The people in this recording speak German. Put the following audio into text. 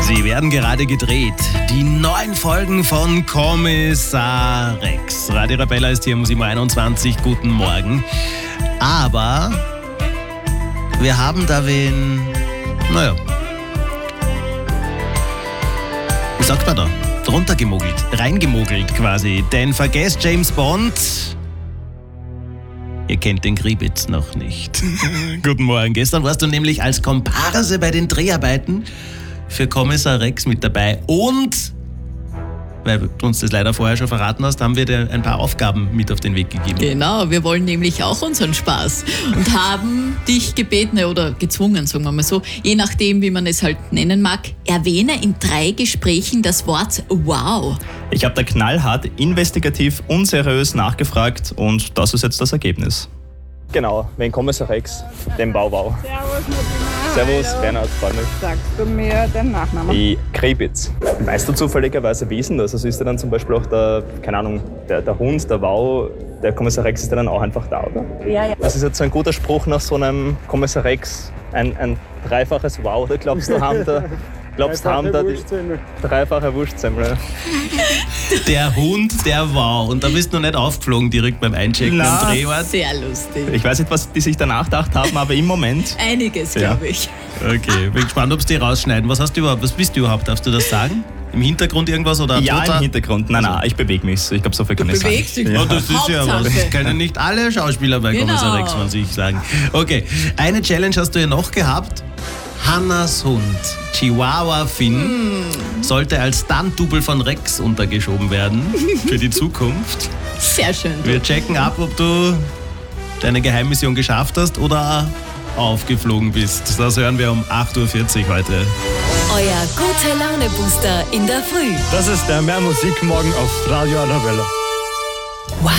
Sie werden gerade gedreht. Die neuen Folgen von Kommissar Rex. Radio Arabella ist hier um 7.21 Uhr. Guten Morgen. Aber wir haben da wen, wie sagt man da? Drunter gemogelt, reingemogelt quasi. Denn vergesst James Bond. Ihr kennt den Kriebitz noch nicht. Guten Morgen. Gestern warst du nämlich als Komparse bei den Dreharbeiten für Kommissar Rex mit dabei. Und, weil du uns das leider vorher schon verraten hast, haben wir dir ein paar Aufgaben mit auf den Weg gegeben. Genau, wir wollen nämlich auch unseren Spaß und haben dich gebeten oder gezwungen, sagen wir mal so, je nachdem, wie man es halt nennen mag, erwähne in 3 Gesprächen das Wort wow. Ich habe da knallhart, investigativ, unseriös nachgefragt und das ist jetzt das Ergebnis. Genau, wenn Kommissar Rex, den Wow. Servus, Bernhard, freut mich. Sagst du mir den Nachnamen? Die Kriebitz. Weißt du zufälligerweise, wie ist denn das? Also ist da dann zum Beispiel auch der Hund, der Wow, der Kommissar Rex ist dann auch einfach da, oder? Ja. Das ist jetzt so ein guter Spruch nach so einem Kommissar Rex, ein dreifaches Wow, oder glaubst du, haben da die dreifache Wurstsemmel. Der Hund, der Wow. Und da bist du nicht aufgeflogen direkt beim Einchecken am Drehort. Sehr lustig. Ich weiß nicht, was die sich danach gedacht haben, aber im Moment... Einiges, glaube ich. Okay, bin gespannt, ob sie die rausschneiden. Was bist du überhaupt? Darfst du das sagen? Im Hintergrund irgendwas oder Ja, Toter? im Hintergrund. Nein, ich bewege mich. Ich glaube, so viel kann ich sagen. Bewegst dich. Ja, das ist ja was. Hauptsache. Das können nicht alle Schauspieler bei Kommissar Rex von sich sagen. Okay, eine Challenge hast du ja noch gehabt. Hannas Hund, Chihuahua Finn, sollte als Stunt-Double von Rex untergeschoben werden für die Zukunft. Sehr schön. Wir checken ab, ob du deine Geheimmission geschafft hast oder aufgeflogen bist. Das hören wir um 8.40 Uhr heute. Euer Gute-Laune-Booster in der Früh. Das ist der Mehr Musik morgen auf Radio Arabella.